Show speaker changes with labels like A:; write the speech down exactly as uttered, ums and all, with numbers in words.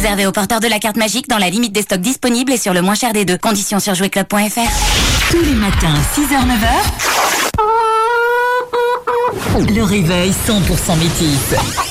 A: Réservé aux porteurs de la carte magique dans la limite des stocks disponibles et sur le moins cher des deux. Conditions sur jouet club point f r.
B: Tous les matins, six heures neuf heures. Le réveil cent pour cent métis.